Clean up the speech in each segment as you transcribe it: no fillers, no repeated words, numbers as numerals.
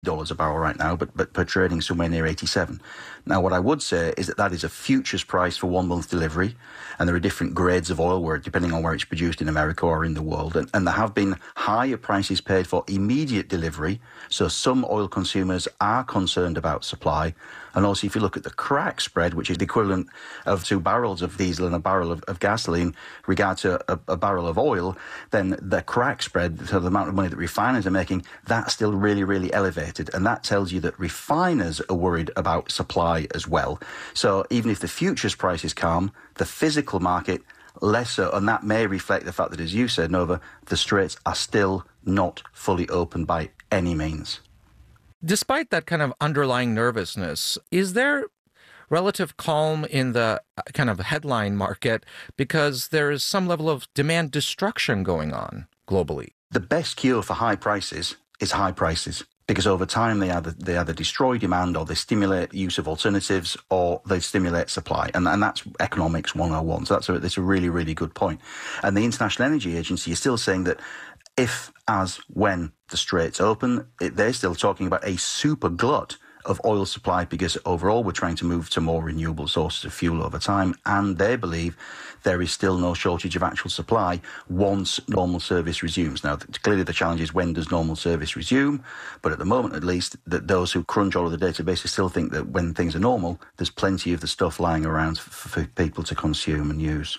a barrel right now, but per trading somewhere near 87. Now, what I would say is that that is a futures price for 1 month delivery, and there are different grades of oil where, depending on where it's produced in America or in the world, and there have been higher prices paid for immediate delivery, so some oil consumers are concerned about supply. And also, if you look at the crack spread, which is the equivalent of 2 barrels of diesel and a barrel of gasoline, regard to a barrel of oil, then the crack spread, so the amount of money that refiners are making, that's still really, really elevated. And that tells you that refiners are worried about supply as well. So even if the futures price is calm, the physical market less so, and that may reflect the fact that, as you said, Nova, the Straits are still not fully open by any means. Despite that kind of underlying nervousness, is there relative calm in the kind of headline market because there is some level of demand destruction going on globally? The best cure for high prices is high prices, because over time they either destroy demand, or they stimulate use of alternatives, or they stimulate supply. And that's economics 101. So that's a really, really good point. And the International Energy Agency is still saying that when the Straits open, they're still talking about a super glut of oil supply, because overall we're trying to move to more renewable sources of fuel over time, and they believe there is still no shortage of actual supply once normal service resumes. Now, clearly the challenge is, when does normal service resume? But at the moment, at least, that those who crunch all of the databases still think that when things are normal, there's plenty of the stuff lying around for people to consume and use.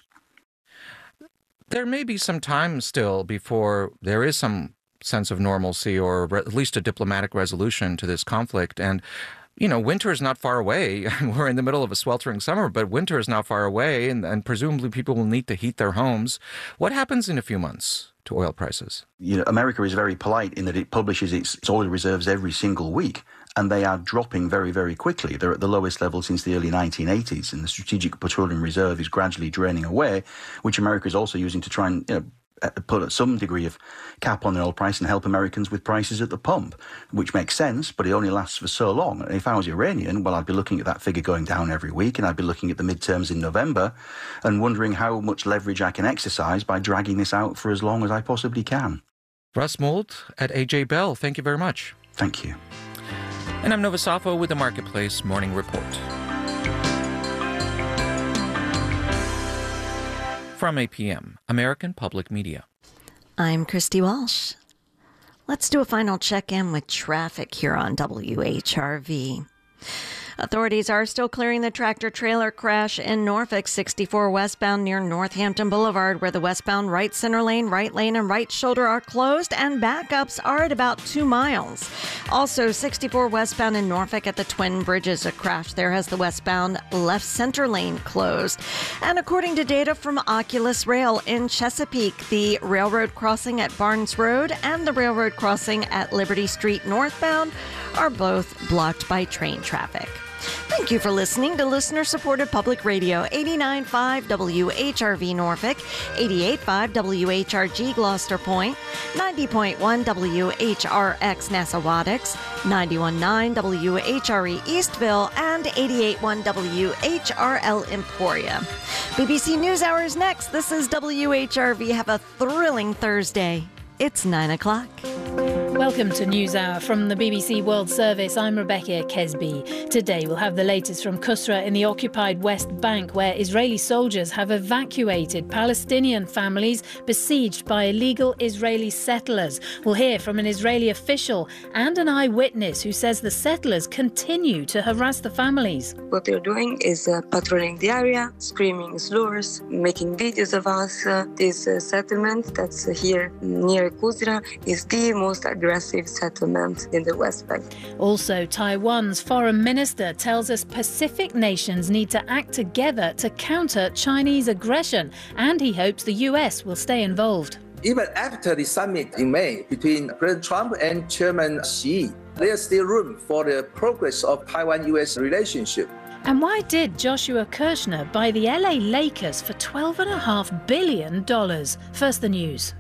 There may be some time still before there is some sense of normalcy, or at least a diplomatic resolution to this conflict. And, winter is not far away. We're in the middle of a sweltering summer, but winter is not far away, and presumably people will need to heat their homes. What happens in a few months to oil prices? America is very polite in that it publishes its oil reserves every single week, and they are dropping very, very quickly. They're at the lowest level since the early 1980s, and the Strategic Petroleum Reserve is gradually draining away, which America is also using to try and put some degree of cap on the oil price and help Americans with prices at the pump, which makes sense, but it only lasts for so long. And if I was Iranian, well, I'd be looking at that figure going down every week, and I'd be looking at the midterms in November and wondering how much leverage I can exercise by dragging this out for as long as I possibly can. Russ Mould at AJ Bell, thank you very much. Thank you. And I'm Nova Safo with the Marketplace Morning Report. From APM, American Public Media. I'm Christy Walsh. Let's do a final check-in with traffic here on WHRV. Authorities are still clearing the tractor-trailer crash in Norfolk, 64 westbound near Northampton Boulevard, where the westbound right center lane, right lane, and right shoulder are closed, and backups are at about 2 miles. Also, 64 westbound in Norfolk at the Twin Bridges, a crash there has the westbound left center lane closed. And according to data from Oculus Rail in Chesapeake, the railroad crossing at Barnes Road and the railroad crossing at Liberty Street northbound are both blocked by train traffic. Thank you for listening to listener-supported public radio, 89.5 WHRV Norfolk, 88.5 WHRG Gloucester Point, 90.1 WHRX Nassawadox, 91.9 WHRE Eastville, and 88.1 WHRL Emporia. BBC NewsHour is next. This is WHRV. Have a thrilling Thursday. It's 9 o'clock. Welcome to NewsHour from the BBC World Service. I'm Rebecca Kesby. Today we'll have the latest from Qusra in the occupied West Bank, where Israeli soldiers have evacuated Palestinian families besieged by illegal Israeli settlers. We'll hear from an Israeli official and an eyewitness who says the settlers continue to harass the families. What they're doing is patrolling the area, screaming slurs, making videos of us. This settlement that's here near Qusra is the most aggressive settlement in the West Bank. Also, Taiwan's foreign minister tells us Pacific nations need to act together to counter Chinese aggression, and he hopes the US will stay involved. Even after the summit in May between President Trump and Chairman Xi, there's still room for the progress of Taiwan-US relationship. And why did Joshua Kirshner buy the LA Lakers for $12.5 billion? First, the news.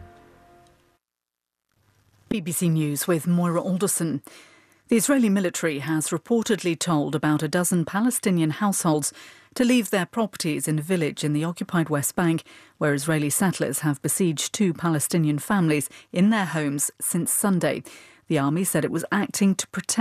BBC News with Moira Alderson. The Israeli military has reportedly told about a dozen Palestinian households to leave their properties in a village in the occupied West Bank, where Israeli settlers have besieged 2 Palestinian families in their homes since Sunday. The army said it was acting to protect